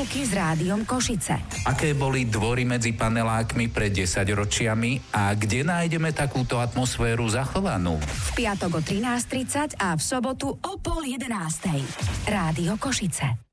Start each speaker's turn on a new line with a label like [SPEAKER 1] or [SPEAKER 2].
[SPEAKER 1] ruky s Rádiom Košice.
[SPEAKER 2] Aké boli dvory medzi panelákmi pred 10 ročiami a kde nájdeme takúto atmosféru zachovanú?
[SPEAKER 1] V piatok o 13:30 a v sobotu o 10:30. Rádio Košice.